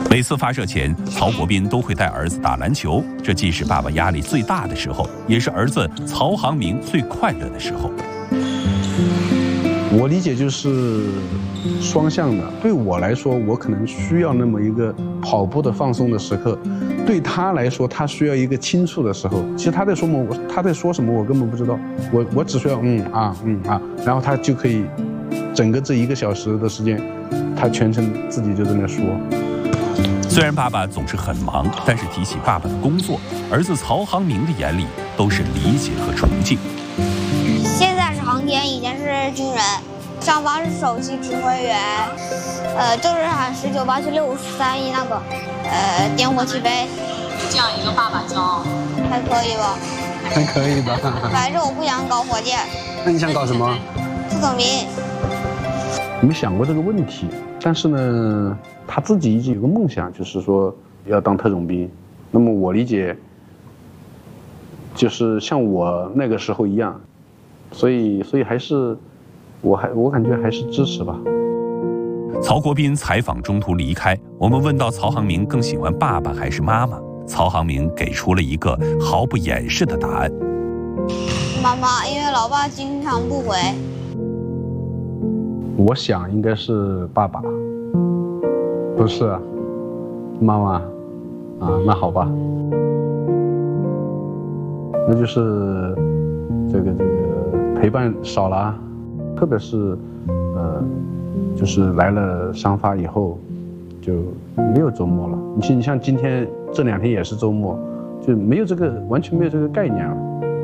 每次发射前，曹国斌都会带儿子打篮球，这既是爸爸压力最大的时候，也是儿子曹航明最快乐的时候。 我理解就是双向的，对我来说，我可能需要那么一个跑步的放松的时刻，对他来说，他需要一个倾诉的时候。其实他在说什么，我根本不知道，我只需要然后他就可以整个这1个小时的时间，他全程自己就在那说。 虽然爸爸总是很忙，但是提起爸爸的工作，儿子曹航明的眼里都是理解和崇敬。 现在是航天，以前是军人，上方是首席指挥员，就是喊1987631那个，点火起飞。 这样一个爸爸骄傲， 还可以吧？ 还可以吧？ 反正我不想搞火箭。 那你想搞什么？ 特种兵。 我没想过这个问题，但是呢，他自己一直有个梦想，就是说要当特种兵。那么我理解，就是像我那个时候一样，所以还是我感觉还是支持吧。 曹国斌采访中途离开，我们问到曹航明更喜欢爸爸还是妈妈，曹航明给出了一个毫不掩饰的答案： 妈妈，因为老爸经常不回。 我想应该是爸爸，不是啊，妈妈啊，那好吧，那就是这个陪伴少了啊，特别是就是来了商发以后，就没有周末了。你像今天这2天也是周末，就没有完全没有这个概念了。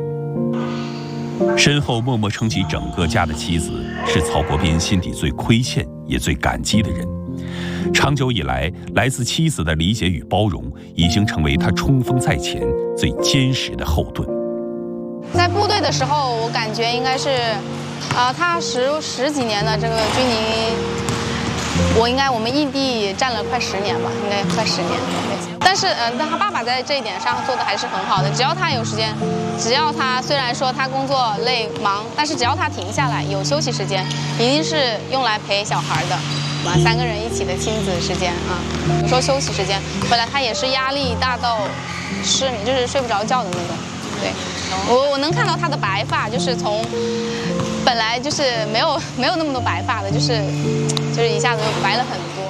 身后默默撑起整个家的妻子，是曹国斌心底最亏欠也最感激的人。长久以来，来自妻子的理解与包容，已经成为他冲锋在前最坚实的后盾。 在部队的时候，我感觉应该是，他十几年的这个军营，我们异地站了快10年吧，应该快10年。但是但他爸爸在这一点上做的还是很好的。只要他有时间，只要他虽然说他工作累忙，但是只要他停下来有休息时间，一定是用来陪小孩的。3个人一起的亲子时间啊，有时候休息时间，本来他也是压力大到失眠，就是睡不着觉的那种。对，我能看到他的白发，就是从本来就是没有那么多白发的，就是一下子就白了很多。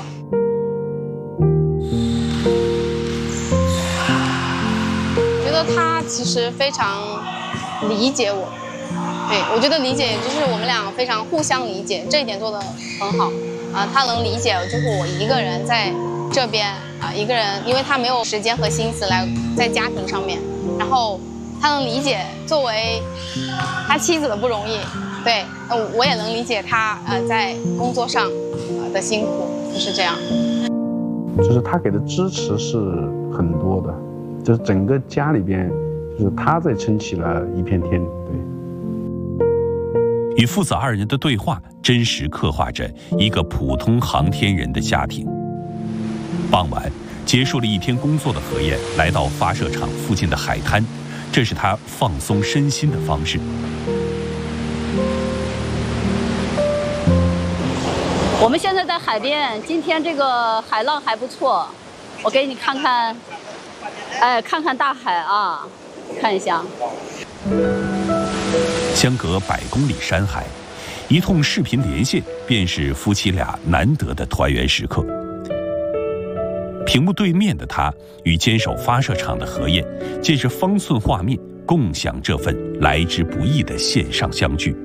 我觉得他其实非常理解我，对，我觉得理解就是我们俩非常互相理解，这一点做得很好。他能理解就是我一个人在这边一个人，因为他没有时间和心思来在家庭上面，然后他能理解作为他妻子的不容易，对，我也能理解他在工作上的辛苦，就是这样。 就是他给的支持是很多的，就是整个家里边，就是他在撑起了一片天，对。 与父子2人的对话，真实刻画着一个普通航天人的家庭。傍晚，结束了一天工作的何燕来到发射场附近的海滩，这是他放松身心的方式。 我们现在在海边，今天这个海浪还不错，我给你看看，看看大海啊，看一下。 相隔100公里山海，一通视频连线便是夫妻俩难得的团圆时刻。屏幕对面的他与坚守发射场的何燕，借着方寸画面，共享这份来之不易的线上相聚。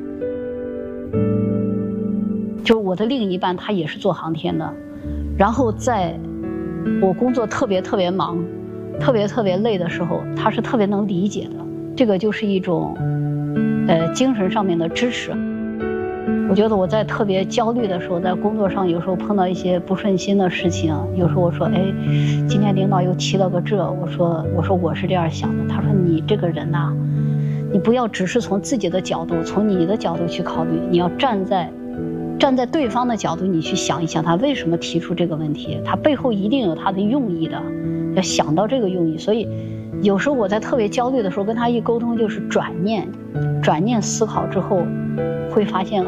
就是我的另一半，他也是做航天的，然后在我工作特别忙、特别累的时候，他是特别能理解的。这个就是一种精神上面的支持。我觉得我在特别焦虑的时候，在工作上有时候碰到一些不顺心的事情，有时候我说，今天领导又提了个这，我说我是这样想的。他说你这个人呐，你不要只是从自己的角度，从你的角度去考虑，你要站在对方的角度，你去想一想他为什么提出这个问题，他背后一定有他的用意的，要想到这个用意。所以有时候我在特别焦虑的时候跟他一沟通，就是转念思考之后，会发现